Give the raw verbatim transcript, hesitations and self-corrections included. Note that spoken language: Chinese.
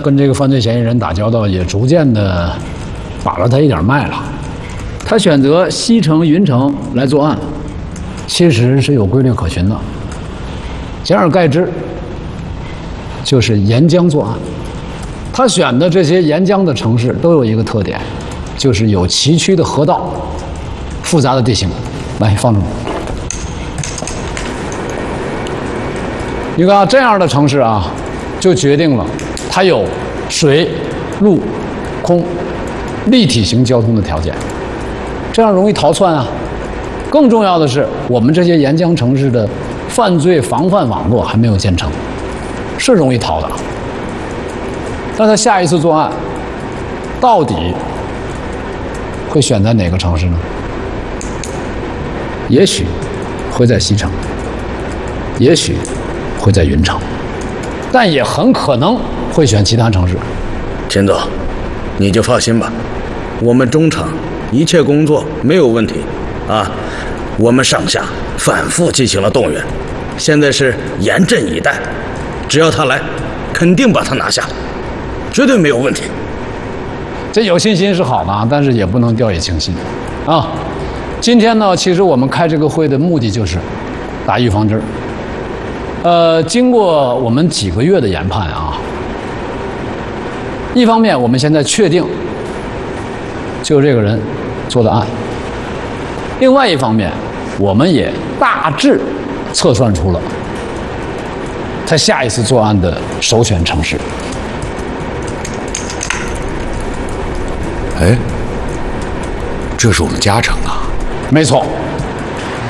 跟这个犯罪嫌疑人打交道，也逐渐的把了他一点脉了。他选择西城、云城来作案，其实是有规律可循的。简而概之，就是沿江作案。他选的这些沿江的城市都有一个特点，就是有崎岖的河道、复杂的地形。来，放这。你看啊，这样的城市啊，就决定了它有水、陆、空立体型交通的条件，这样容易逃窜啊。更重要的是，我们这些沿江城市的犯罪防范网络还没有建成，是容易逃的。但他下一次作案，到底会选在哪个城市呢？也许会在西城，也许会在云城，但也很可能会选其他城市。 田总，你就放心吧，我们中厂一切工作没有问题啊。我们上下反复进行了动员，现在是严阵以待，只要他来，肯定把他拿下，绝对没有问题。 这有信心是好的，但是也不能掉以轻心啊。今天呢，其实我们开这个会的目的就是打预防针。呃，经过我们几个月的研判啊，一方面我们现在确定就这个人做的案，另外一方面我们也大致测算出了他下一次作案的首选城市。 哎，这是我们嘉诚啊！ 没错。